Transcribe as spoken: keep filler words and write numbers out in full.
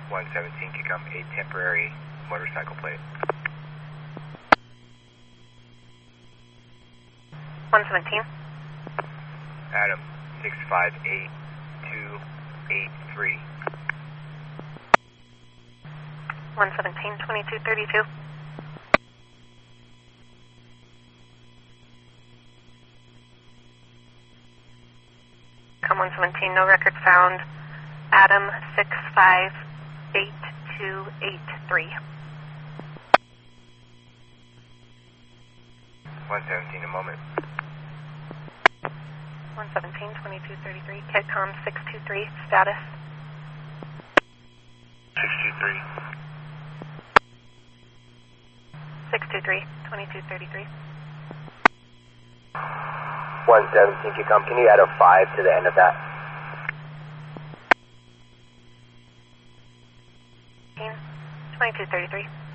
one seventeen can come a temporary motorcycle plate. one seventeen. Adam, six five eight two eight three. one seventeen, twenty-two thirty-two. Come one seventeen, no record found. Adam, six five eight two eight three. one seventeen, a moment. one seventeen, twenty-two thirty-three. Kidcom six two three, status. six two three. six two three, twenty-two thirty-three. one seventeen can come. Can you add a five to the end of that? twenty-two thirty-three.